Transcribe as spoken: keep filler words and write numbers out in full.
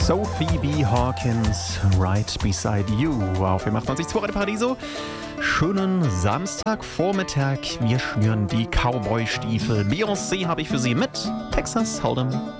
Sophie B. Hawkins, Right Beside You auf dem achtundzwanzig Komma zwei Radio Paradiso. Schönen Samstagvormittag. Wir schnüren die Cowboy-Stiefel. Beyoncé habe ich für Sie mit Texas Hold'em.